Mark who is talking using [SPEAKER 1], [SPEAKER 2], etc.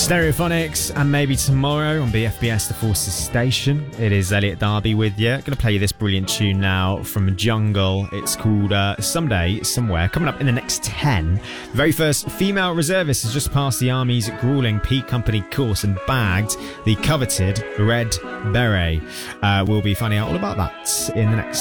[SPEAKER 1] Stereophonics, and maybe tomorrow on BFBS The Forces Station. It is Elliot Darby with you. Going to play you this brilliant tune now from Jungle. It's called Someday, Somewhere. Coming up in the next 10. The very first female reservist has just passed the Army's grueling P Company course and bagged the coveted Red Beret. We'll be finding out all about that in the next